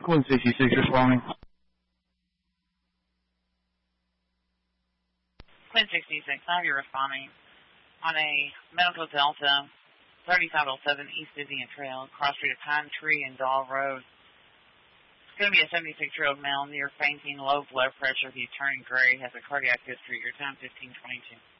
Quinn 66 responding. Quinn 66, I'll be responding on a Medical Delta 3507 East Vivian Trail, cross street of Pine Tree and Dahl Road. It's going to be a 76-year-old male near fainting, low blood pressure. He's turning gray, has a cardiac history. Your time 1522.